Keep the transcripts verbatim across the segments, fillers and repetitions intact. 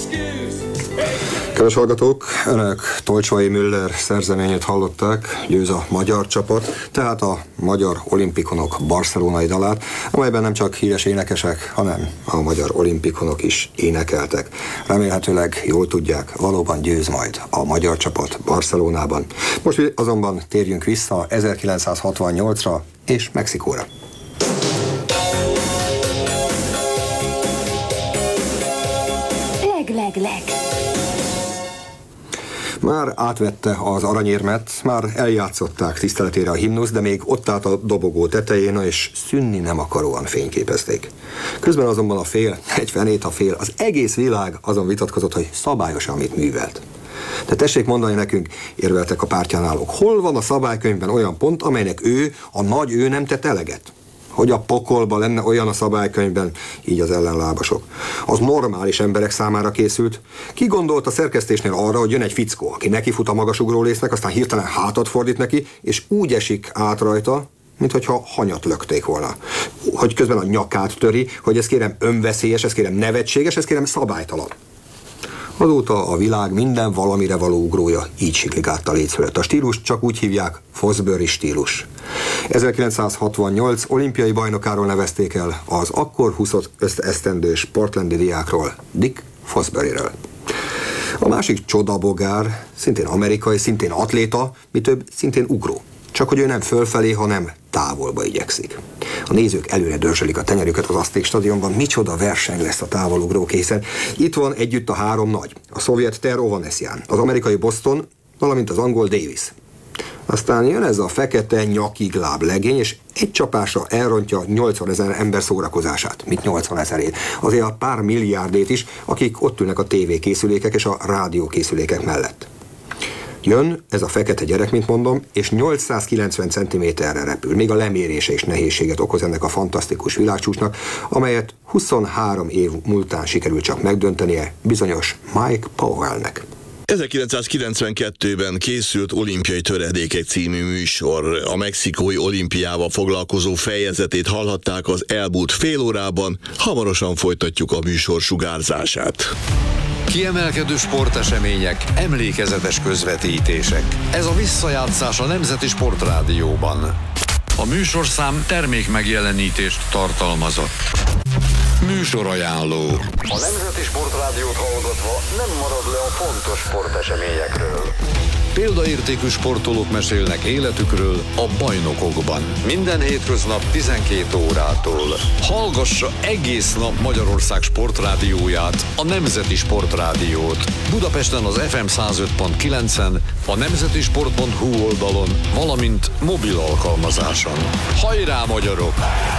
Kedves hallgatók, önök Tolcsai Müller szerzeményét hallották, győz a magyar csapat, tehát a magyar olimpikonok barcelonai dalát, amelyben nem csak híres énekesek, hanem a magyar olimpikonok is énekeltek. Remélhetőleg jól tudják, valóban győz majd a magyar csapat Barcelonában. Most azonban térjünk vissza ezerkilencszázhatvannyolcra és Mexikóra. Leg, leg, leg. Már átvette az aranyérmet, már eljátszották tiszteletére a himnusz, de még ott állt a dobogó tetején, és szűnni nem akaróan fényképezték. Közben azonban a fél, egy fenét a fél, az egész világ azon vitatkozott, hogy szabályosan mit művelt. De tessék mondani nekünk, érveltek a pártján állók, hol van a szabálykönyvben olyan pont, amelynek ő, a nagy ő nem tett eleget? Hogy a pokolba lenne olyan a szabálykönyvben, így az ellenlábasok. Az normális emberek számára készült. Ki gondolt a szerkesztésnél arra, hogy jön egy fickó, aki nekifut a magasugró-lécnek, aztán hirtelen hátat fordít neki, és úgy esik át rajta, minthogyha hanyat lökték volna. Hogy közben a nyakát töri, hogy ez kérem önveszélyes, ez kérem nevetséges, ez kérem szabálytalan. Azóta a világ minden valamire való ugrója így siklik át a léc fölött. A stílust csak úgy hívják, Fosbury stílus. ezerkilencszázhatvannyolc olimpiai bajnokáról nevezték el, az akkor huszonöt esztendős portlandi diákról, Dick Fosburyről. A másik csodabogár, szintén amerikai, szintén atléta, mi több, szintén ugró. Csak hogy ő nem fölfelé, hanem távolba igyekszik. A nézők előre dörzsölik a tenyerüket az Azték stadionban, micsoda verseny lesz a távolugrók, hiszen itt van együtt a három nagy, a szovjet Ter Ovanesyan, az amerikai Boston, valamint az angol Davis. Aztán jön ez a fekete nyakig láb legény, és egy csapásra elrontja nyolcvanezer ember szórakozását. Mit nyolcvanezerét? Azért a pár milliárdét is, akik ott ülnek a tévékészülékek és a rádiókészülékek mellett. Jön ez a fekete gyerek, mint mondom, és nyolcszázkilencven centiméterre repül. Még a lemérése is nehézséget okoz ennek a fantasztikus világcsúcsnak, amelyet huszonhárom év múltán sikerült csak megdöntenie bizonyos Mike Powellnek. ezerkilencszázkilencvenkettőben készült Olimpiai Töredékek című műsor. A mexikói olimpiával foglalkozó fejezetét hallhatták az elmúlt fél órában, hamarosan folytatjuk a műsor sugárzását. Kiemelkedő sportesemények, emlékezetes közvetítések. Ez a visszajátszás a Nemzeti Sportrádióban. A műsorszám termékmegjelenítést tartalmazott. Műsorajánló. A Nemzeti Sportrádiót hallgatva nem marad le a fontos sporteseményekről. Példaértékű sportolók mesélnek életükről a bajnokokban. Minden hétköznap tizenkét órától. Hallgassa egész nap Magyarország sportrádióját, a Nemzeti Sportrádiót. Budapesten az ef em száz öt pont kilencen, a nemzetisport pont hu oldalon, valamint mobil alkalmazáson. Hajrá, magyarok!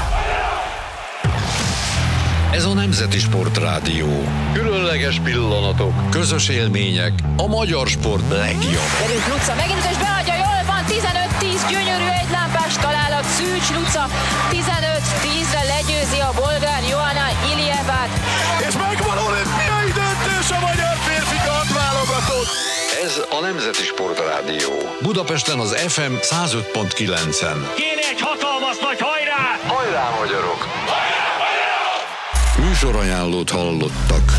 Ez a Nemzeti Sportrádió. Különleges pillanatok, közös élmények, a magyar sport legjobb. Velünk Luca megint és beadja, jól van, tizenöt tíz, gyönyörű egylámpás találat, Szűcs Luca, tizenöt tízre legyőzi a bolgár Johanna Iljevát. És megvan olimpiai döntés a magyar férfi kardválogatott. Ez a Nemzeti Sportrádió. Budapesten az ef em száz öt pont kilencen. Kéne egy hatalmas nagy hajrá! Hajrá, magyarok! Műsorajánlót hallottak.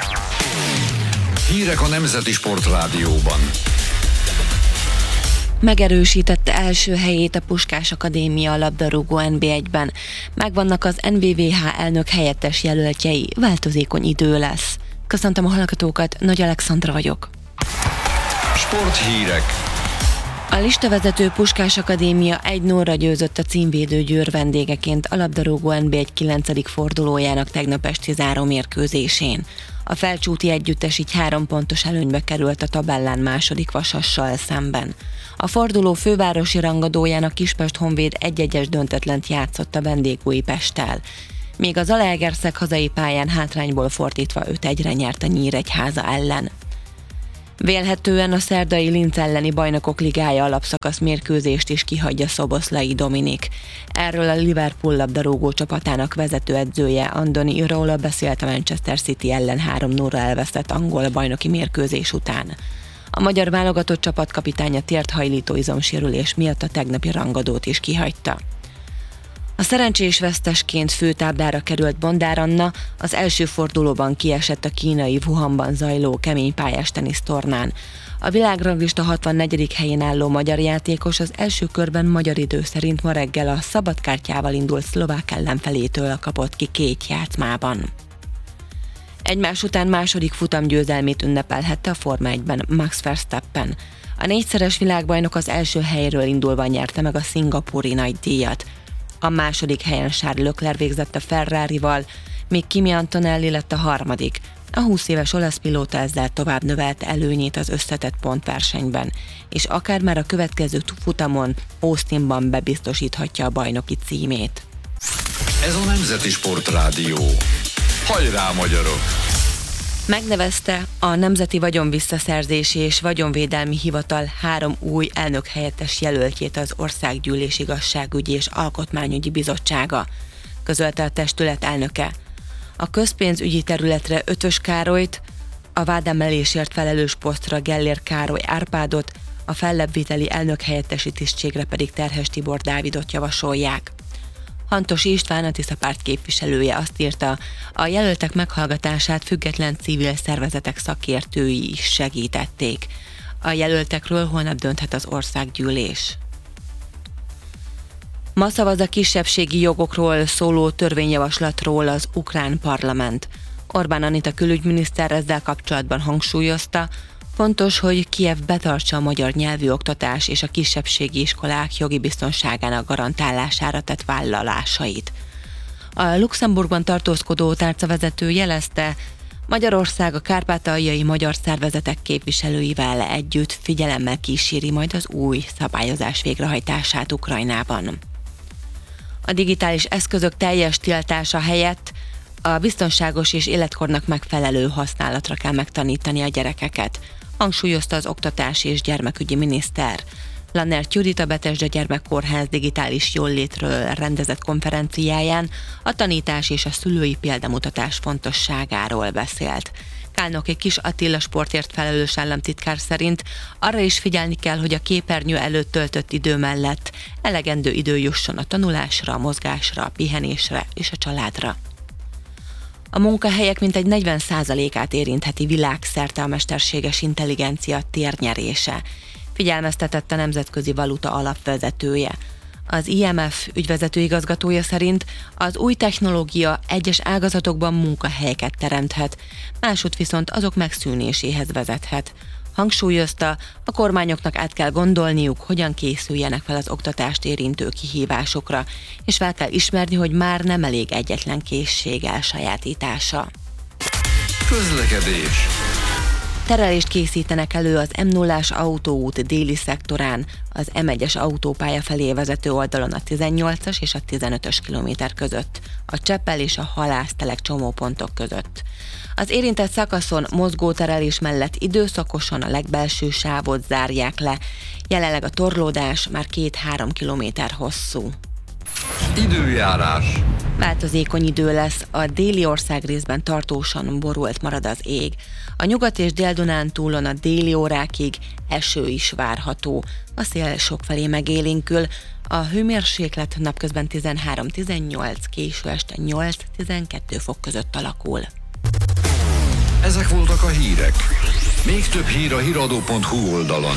Hírek a Nemzeti Sportrádióban. Megerősítette első helyét a Puskás Akadémia labdarúgó en bé egyben. Megvannak az en vé vé há elnök helyettes jelöltjei, változékony idő lesz. Köszöntöm a hallgatókat, Nagy Alexandra vagyok. Sporthírek. A listavezető Puskás Akadémia egy nullra győzött a címvédő Győr vendégeként a labdarúgó en bé egy kilencedik fordulójának tegnap esti zárómérkőzésén. A felcsúti együttes így három pontos előnybe került a tabellán második Vasassal szemben. A forduló fővárosi rangadójának Kispest Honvéd egy-egyes döntetlent játszott a vendégújpesttel. Míg az Zalaegerszeg hazai pályán hátrányból fordítva öt egyre nyert a Nyíregyháza ellen. Vélhetően a szerdai Linz elleni Bajnokok Ligája alapszakasz mérkőzést is kihagyja Szoboszlai Dominik. Erről a Liverpool labdarúgó csapatának vezetőedzője Andoni Iraola beszélt a Manchester City ellen három nullra elvesztett angol bajnoki mérkőzés után. A magyar válogatott csapatkapitánya térthajlító izomsérülés miatt a tegnapi rangadót is kihagyta. A szerencsés vesztesként főtáblára került Bondár Anna az első fordulóban kiesett a kínai Wuhanban zajló keménypályás tenisztornán. A világranglista hatvannegyedik helyén álló magyar játékos az első körben magyar idő szerint ma reggel a szabadkártyával indult szlovák ellenfelétől kapott ki két játszmában. Egymás után második futamgyőzelmét ünnepelhette a Forma egyben Max Verstappen. A négyszeres világbajnok az első helyről indulva nyerte meg a szingapúri nagydíjat. A második helyen Charles Leclerc végzett a Ferrarival, míg Kimi Antonelli lett a harmadik. A húsz éves olasz pilóta ezzel tovább növelte előnyét az összetett pontversenyben, és akár már a következő futamon Austinban bebiztosíthatja a bajnoki címét. Ez a Nemzeti Sportrádió. Hajrá, magyarok! Megnevezte a Nemzeti Vagyonvisszaszerzési és Vagyonvédelmi Hivatal három új elnökhelyettes jelöltjét az Országgyűlés Igazságügyi és Alkotmányügyi Bizottsága, közölte a testület elnöke. A közpénzügyi területre Ötvös Károlyt, a vádemelésért felelős posztra Gellér Károly Árpádot, a fellebbviteli elnökhelyettesi tisztségre pedig Terhes Tibor Dávidot javasolják. Hantosi István, a Tisza párt képviselője azt írta, a jelöltek meghallgatását független civil szervezetek szakértői is segítették. A jelöltekről holnap dönthet az országgyűlés. Ma szavaz a kisebbségi jogokról szóló törvényjavaslatról az ukrán parlament. Orbán Anita külügyminiszter ezzel kapcsolatban hangsúlyozta, fontos, hogy Kijev betartsa a magyar nyelvű oktatás és a kisebbségi iskolák jogi biztonságának garantálására tett vállalásait. A Luxemburgban tartózkodó tárcavezető jelezte, Magyarország a kárpátaljai magyar szervezetek képviselőivel együtt figyelemmel kíséri majd az új szabályozás végrehajtását Ukrajnában. A digitális eszközök teljes tiltása helyett a biztonságos és életkornak megfelelő használatra kell megtanítani a gyerekeket, hangsúlyozta az oktatási és gyermekügyi miniszter. Lannert Judit a Betesda Gyermekkórház digitális jóllétről rendezett konferenciáján a tanítás és a szülői példamutatás fontosságáról beszélt. Kálnoki Kis Attila sportért felelős államtitkár szerint arra is figyelni kell, hogy a képernyő előtt töltött idő mellett elegendő idő jusson a tanulásra, a mozgásra, a pihenésre és a családra. A munkahelyek mintegy negyven százalékát érintheti világszerte a mesterséges intelligencia térnyerése, figyelmeztetett a Nemzetközi Valuta Alap vezetője. Az I M F ügyvezető igazgatója szerint az új technológia egyes ágazatokban munkahelyeket teremthet, másút viszont azok megszűnéséhez vezethet. Hangsúlyozta, a kormányoknak át kell gondolniuk, hogyan készüljenek fel az oktatást érintő kihívásokra, és fel kell ismerni, hogy már nem elég egyetlen készség elsajátítása. Közlekedés. Terelést készítenek elő az M nullás autóút déli szektorán, az M egyes autópálya felé vezető oldalon a tizennyolcas és a tizenötös kilométer között, a Cseppel és a Halásztelek csomópontok között. Az érintett szakaszon mozgóterelés mellett időszakosan a legbelső sávot zárják le, jelenleg a torlódás már két-három kilométer hosszú. Időjárás. Változékony idő lesz, a déli országrészben tartósan borult marad az ég. A Nyugat- és Dél-Dunántúlon a déli órákig eső is várható. A szél sokfelé megélénkül, a hőmérséklet napközben tizenhárom-tizennyolc, késő este nyolc-tizenkettő fok között alakul. Ezek voltak a hírek. Még több hír a híradó pont hu oldalon.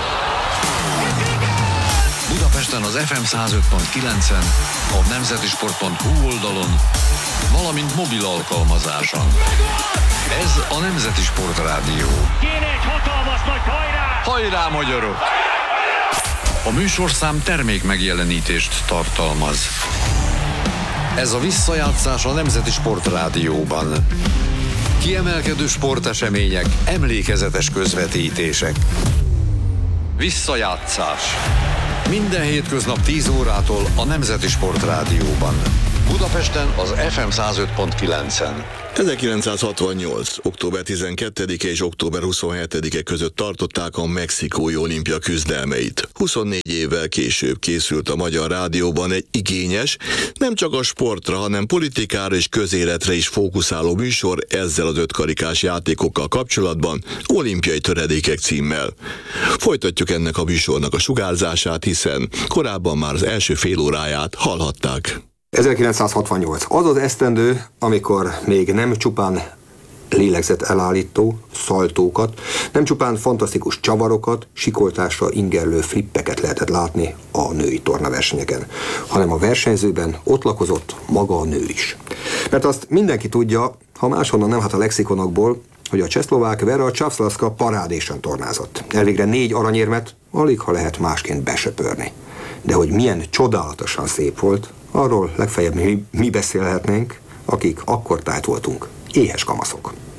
Budapesten az ef em száz öt pont kilencen, a nemzetisport pont hu oldalon, valamint mobil alkalmazáson. Ez a Nemzeti Sportrádió. Kéne egy hatalmas nagy hajrá! Hajrá, magyarok! A műsorszám termék megjelenítést tartalmaz. Ez a visszajátszás a Nemzeti Sportrádióban. Kiemelkedő sportesemények, emlékezetes közvetítések. Visszajátszás. Minden hétköznap tíz órától a Nemzeti Sportrádióban. Budapesten az ef em száz öt pont kilencen. ezerkilencszázhatvannyolc. október tizenkettedike és október huszonhetedike között tartották a mexikói olimpia küzdelmeit. huszonnégy évvel később készült a Magyar Rádióban egy igényes, nem csak a sportra, hanem politikára és közéletre is fókuszáló műsor ezzel az ötkarikás játékokkal kapcsolatban, Olimpiai töredékek címmel. Folytatjuk ennek a műsornak a sugárzását, hiszen korábban már az első fél óráját hallhatták. ezerkilencszázhatvannyolc. Az az esztendő, amikor még nem csupán lélegzet elállító szaltókat, nem csupán fantasztikus csavarokat, sikoltásra ingerlő flippeket lehetett látni a női tornaversenyeken, hanem a versenyzőben ott lakozott maga a nő is. Mert azt mindenki tudja, ha máshonnan nem, hát a lexikonokból, hogy a csehszlovák Vera Čavslavska parádésen tornázott. Elvégre négy aranyérmet, alig ha lehet másként besöpörni. De hogy milyen csodálatosan szép volt, arról legfeljebb mi, mi beszélhetnénk, akik akkor tájt voltunk, éhes kamaszok.